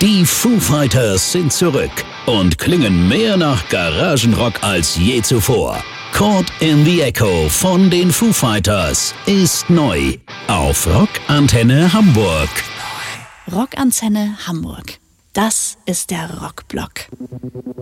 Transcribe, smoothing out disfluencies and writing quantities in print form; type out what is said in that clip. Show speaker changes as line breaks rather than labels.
Die Foo Fighters sind zurück und klingen mehr nach Garagenrock als je zuvor. Caught in the Echo von den Foo Fighters ist neu auf Rockantenne Hamburg.
Rockantenne Hamburg. Das ist der Rockblock.